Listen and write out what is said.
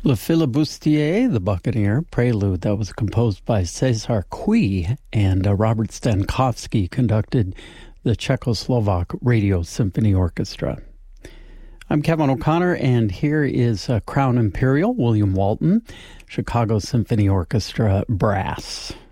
Le Flibustier, the Buccaneer Prelude, that was composed by Cesar Cui, and Robert Stankowski conducted the Czechoslovak Radio Symphony Orchestra. I'm Kevin O'Connor, and here is Crown Imperial, William Walton, Chicago Symphony Orchestra Brass.